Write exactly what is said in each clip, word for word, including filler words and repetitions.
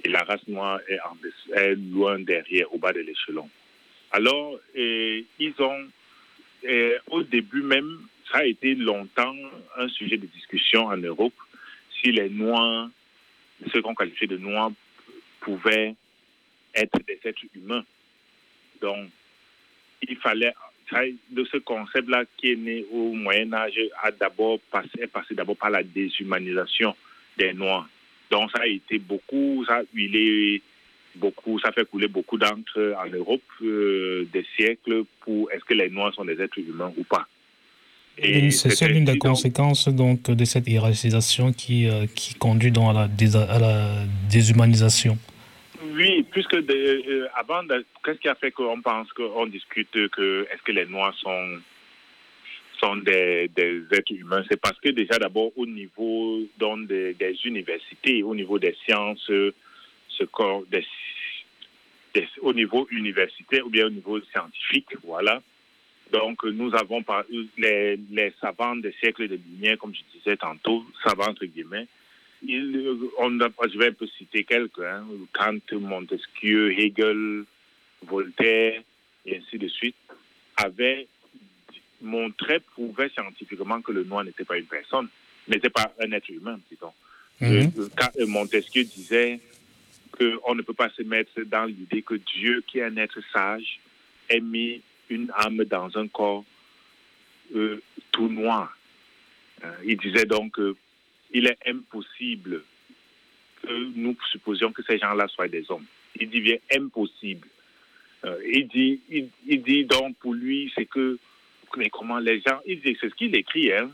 et la race noire est, en, est loin derrière, au bas de l'échelon. Alors, et, ils ont, et, au début même, ça a été longtemps un sujet de discussion en Europe, si les Noirs, ceux qu'on qualifiait de Noirs, pouvaient être des êtres humains. Donc, il fallait, ça, de ce concept-là qui est né au Moyen-Âge, a d'abord passé, est passé d'abord par la déshumanisation des Noirs. Donc, ça a été beaucoup, ça a huilé beaucoup, ça fait couler beaucoup d'encre en Europe euh, des siècles pour est-ce que les Noirs sont des êtres humains ou pas. Et c'est, c'est l'une des donc, conséquences donc, de cette hiérarchisation qui, euh, qui conduit donc, à, la dés, à la déshumanisation. Oui, puisque de, euh, avant, de, qu'est-ce qui a fait qu'on pense qu'on discute que est-ce que les Noirs sont, sont des, des êtres humains? C'est parce que déjà d'abord au niveau donc, des, des universités, au niveau des sciences, ce corps, des, des, au niveau universitaire ou bien au niveau scientifique, voilà. Donc, nous avons par, les, les savants des siècles de lumière, comme je disais tantôt, savants entre guillemets. Il, on a, je vais un peu citer quelques, hein, Kant, Montesquieu, Hegel, Voltaire, et ainsi de suite, avaient montré, prouvé scientifiquement que le noir n'était pas une personne, n'était pas un être humain, disons. Mm-hmm. Montesquieu disait qu'on ne peut pas se mettre dans l'idée que Dieu, qui est un être sage, ait mis une âme dans un corps euh, tout noir. Euh, il disait donc qu'il est impossible que nous supposions que ces gens-là soient des hommes. Il dit bien impossible. Euh, il, dit, il, il dit donc pour lui, c'est que, mais comment les gens, il dit, c'est ce qu'il écrit, hein,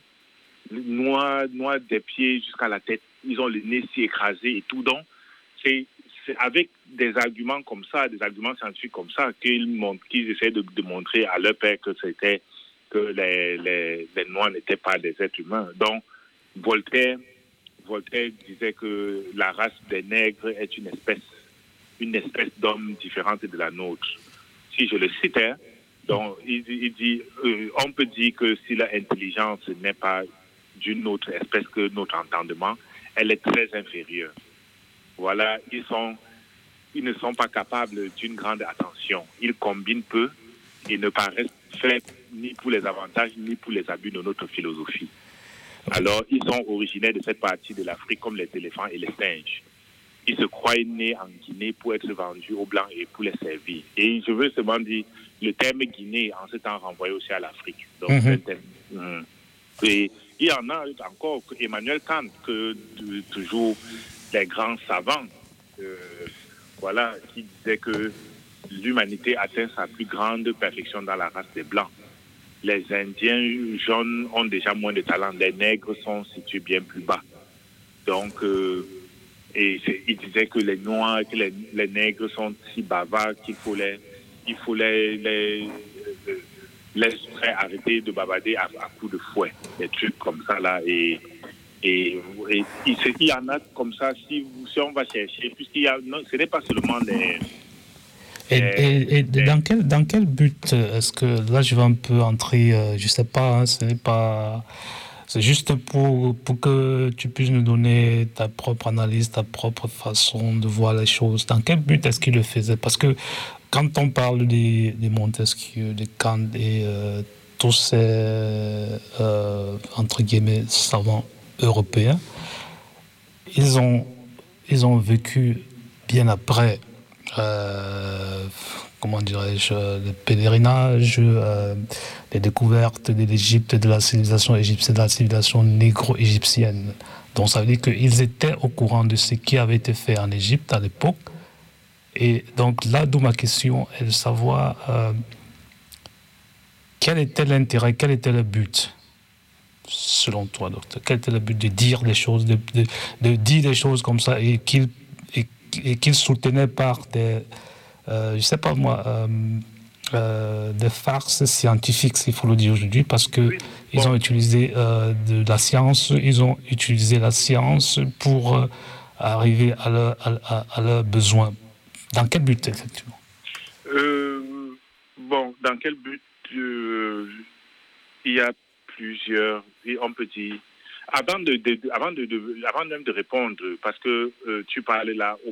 noir, noir des pieds jusqu'à la tête, ils ont le nez si écrasé et tout, donc c'est c'est avec des arguments comme ça, des arguments scientifiques comme ça, qu'ils, montrent, qu'ils essaient de, de montrer à leur père que c'était que les, les, les Noirs n'étaient pas des êtres humains. Donc, Voltaire, Voltaire disait que la race des nègres est une espèce, une espèce d'homme différente de la nôtre. Si je le cite, hein, donc, il, il dit, euh, on peut dire que si l'intelligence n'est pas d'une autre espèce que notre entendement, elle est très inférieure. Voilà, ils, sont, ils ne sont pas capables d'une grande attention. Ils combinent peu et ne paraissent faits ni pour les avantages ni pour les abus de notre philosophie. Alors, ils sont originaires de cette partie de l'Afrique comme les éléphants et les singes. Ils se croient nés en Guinée pour être vendus aux Blancs et pour les servir. Et je veux seulement dire, le terme Guinée, en ce temps, renvoyait aussi à l'Afrique. Donc, mm-hmm. c'est un terme, hum. Et il y en a encore, Emmanuel Kant, que de, toujours... les grands savants, euh, voilà, qui disaient que l'humanité atteint sa plus grande perfection dans la race des Blancs. Les Indiens jaunes ont déjà moins de talent, les nègres sont situés bien plus bas. Donc, euh, et ils disaient que les Noirs, que les, les nègres sont si bavards qu'il faut les, il faut les, les, les, les arrêter de bavarder à, à coups de fouet, des trucs comme ça là, et Et, et, et il y en a comme ça, si, si on va chercher, puisqu'il y a, non, ce n'est pas seulement des... Et, et, et dans, quel, dans quel but est-ce que, là je vais un peu entrer, euh, je ne sais pas, hein, ce n'est pas... C'est juste pour, pour que tu puisses nous donner ta propre analyse, ta propre façon de voir les choses. Dans quel but est-ce qu'il le faisait? Parce que quand on parle des, des Montesquieu, des Kant et euh, tous ces, euh, entre guillemets, savants européens, ils ont, ils ont vécu bien après, euh, comment dirais-je, le pèlerinage, euh, les découvertes de l'Égypte, de la civilisation égyptienne, de la civilisation négro-égyptienne. Donc ça veut dire qu'ils étaient au courant de ce qui avait été fait en Égypte à l'époque. Et donc là, d'où ma question est de savoir euh, quel était l'intérêt, quel était le but, selon toi, docteur? Quel était le but de dire des choses, de, de, de dire des choses comme ça et qu'il et, et qu'il soutenait par des, euh, je sais pas moi, euh, euh, des farces scientifiques, s'il faut le dire aujourd'hui, parce que oui. ils bon. ont utilisé euh, de la science, ils ont utilisé la science pour euh, arriver à leurs à, à leur besoins. Dans quel but exactement? euh, Bon, dans quel but euh, il y a plusieurs, et on peut dire, avant de, de, avant de, de avant même de répondre, parce que euh, tu parlais là au